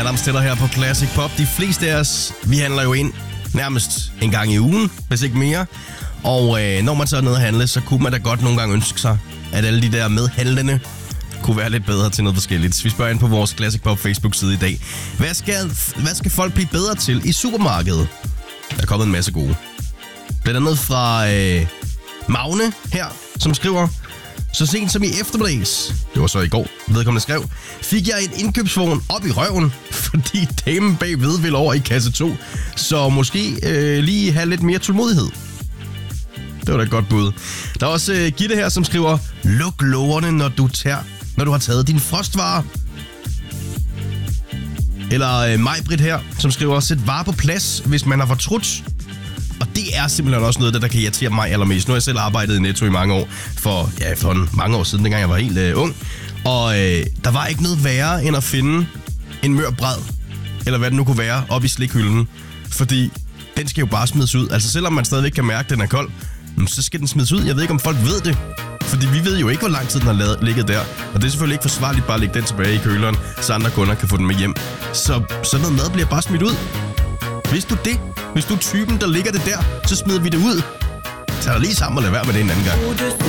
Adams Tiller her på Classic Pop. De fleste af os, vi handler jo ind nærmest en gang i ugen, hvis ikke mere. Og når man så er nede at handle, så kunne man da godt nogle gange ønske sig, at alle de der medhandlende kunne være lidt bedre til noget forskelligt. Vi spørger ind på vores Classic Pop Facebook-side i dag. Hvad skal folk blive bedre til i supermarkedet? Der er kommet en masse gode. Blandt andet fra Magne her, som skriver: så sent som i eftermiddags, det var så i går, vedkommende skrev, fik jeg et indkøbsvogn op i røven, fordi damen bagved ville over i kasse 2. Så måske lige have lidt mere tålmodighed. Det var da et godt bud. Der er også Gitte her, som skriver: luk lårene, når du har taget din frostvarer. Eller Majbrit her, som skriver: sæt varer på plads, hvis man har fortrudt. Og det er simpelthen også noget, der kan irritere mig allermest. Nu har jeg selv arbejdet i Netto i mange år. For mange år siden, dengang jeg var helt ung. Og der var ikke noget værre, end at finde en mør bræd, eller hvad det nu kunne være, op i slikhylden. Fordi den skal jo bare smides ud. Altså selvom man stadigvæk kan mærke, at den er kold, så skal den smides ud. Jeg ved ikke, om folk ved det. Fordi vi ved jo ikke, hvor lang tid den har ligget der. Og det er selvfølgelig ikke forsvarligt bare at lægge den tilbage i køleren, så andre kunder kan få den med hjem. Så sådan noget mad bliver bare smidt ud. Hvis du det? Hvis du er typen, der ligger det der, så smider vi det ud. Tag dig lige sammen og lad være med det en anden gang.